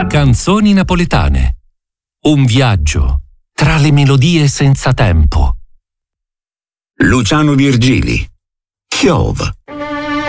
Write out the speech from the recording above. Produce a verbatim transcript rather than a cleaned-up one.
Canzoni napoletane. Un viaggio tra le melodie senza tempo. Luciano Virgili. Chiova.